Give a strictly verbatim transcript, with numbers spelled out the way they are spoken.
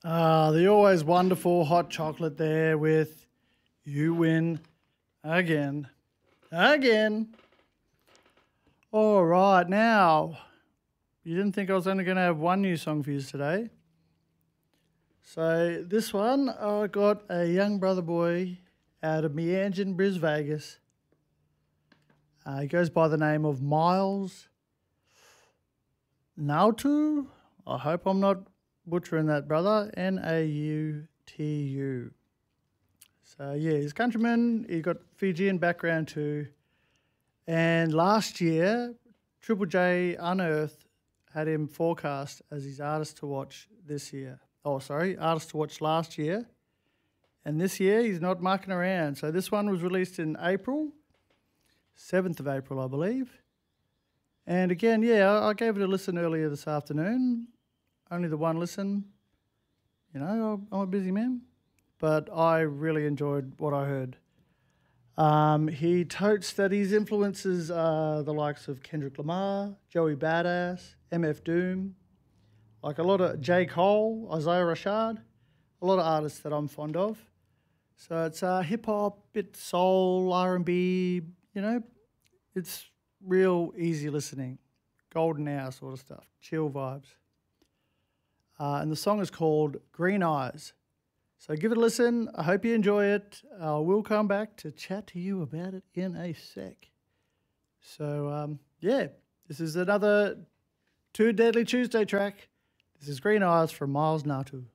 Ah, the always wonderful hot chocolate there with You Win Again. Again. All right, now, you didn't think I was only going to have one new song for you today. So this one, I got a young brother boy out of Meanjin, Bris Vegas. Uh, he goes by the name of Miles Nautu. I hope I'm not butchering that, brother. N A U T U. So, yeah, he's a countryman. He got Fijian background too. And last year, Triple J Unearthed had him forecast as his artist to watch this year. Oh, sorry, artist to watch last year. And this year, he's not mucking around. So this one was released in April, seventh of April, I believe. And again, yeah, I I gave it a listen earlier this afternoon. Only the one listen. You know, I'm a busy man. But I really enjoyed what I heard. Um, he totes that his influences are the likes of Kendrick Lamar, Joey Badass, M F Doom, like a lot of J. Cole, Isaiah Rashad, a lot of artists that I'm fond of. So it's uh, hip hop, bit soul, R and B. You know, it's real easy listening, golden hour sort of stuff, chill vibes. Uh, and the song is called Green Eyes. So give it a listen. I hope you enjoy it. I will come back to chat to you about it in a sec. So, um, yeah, this is another Two Deadly Tuesday track. This is Green Eyes from Miles Natu.